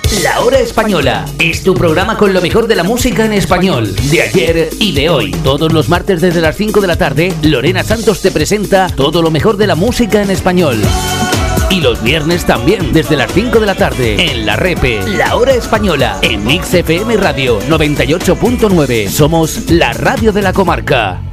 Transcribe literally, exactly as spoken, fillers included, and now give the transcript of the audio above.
La Hora Española es tu programa con lo mejor de la música en español, de ayer y de hoy. Todos los martes desde las cinco de la tarde, Lorena Santos te presenta todo lo mejor de la música en español. Y los viernes también, desde las cinco de la tarde, en La Repe, La Hora Española, en Mix F M Radio noventa y ocho punto nueve. Somos la radio de la comarca.